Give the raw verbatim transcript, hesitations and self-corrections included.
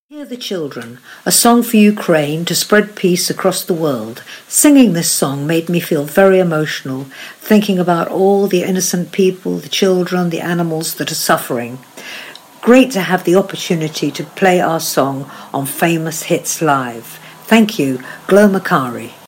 Hear the Children, a song for Ukraine to spread peace across the world. Singing this song made me feel very emotional, thinking about all the innocent people, the children, the animals that are suffering. Great to have the opportunity to play our song on Famous Hits Live. Thank you, Glo Macari.